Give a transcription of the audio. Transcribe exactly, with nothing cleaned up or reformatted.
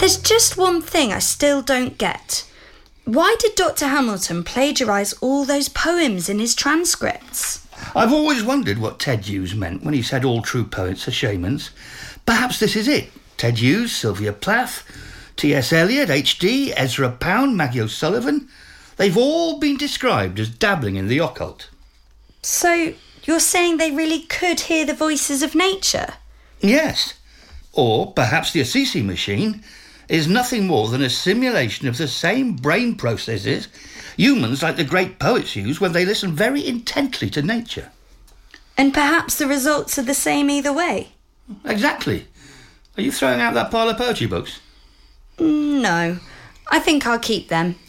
There's just one thing I still don't get. Why did Doctor Hamilton plagiarise all those poems in his transcripts? I've always wondered what Ted Hughes meant when he said all true poets are shamans. Perhaps this is it. Ted Hughes, Sylvia Plath, T S Eliot, H D, Ezra Pound, Maggie O'Sullivan. They've all been described as dabbling in the occult. So you're saying they really could hear the voices of nature? Yes. Or perhaps the Assisi machine is nothing more than a simulation of the same brain processes humans like the great poets use when they listen very intently to nature. And perhaps the results are the same either way? Exactly. Are you throwing out that pile of poetry books? No, I think I'll keep them.